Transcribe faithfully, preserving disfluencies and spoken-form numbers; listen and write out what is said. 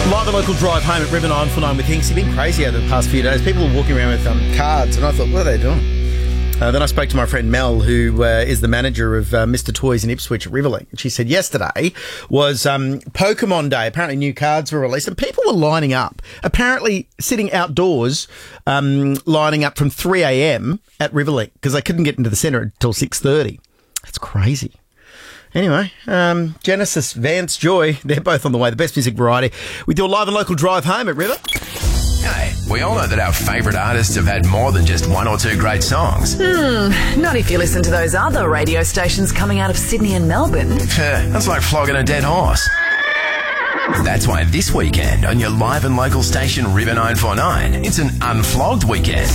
Live a local drive home at River nine four nine with Hinks. It's been crazy over the past few days. People were walking around with um, cards, and I thought, what are they doing? Uh, then I spoke to my friend Mel, who uh, is the manager of uh, Mister Toys in Ipswich at Riverlink. And she said yesterday was um, Pokemon Day. Apparently new cards were released and people were lining up. Apparently sitting outdoors, um, lining up from three a.m. at Riverlink because they couldn't get into the centre until six thirty. That's crazy. Anyway, um, Genesis, Vance, Joy, they're both on the way. The best music variety. We do a live and local drive home at River. Hey, we all know that our favourite artists have had more than just one or two great songs. Hmm, not if you listen to those other radio stations coming out of Sydney and Melbourne. That's like flogging a dead horse. That's why this weekend on your live and local station River nine four nine, it's an unflogged weekend.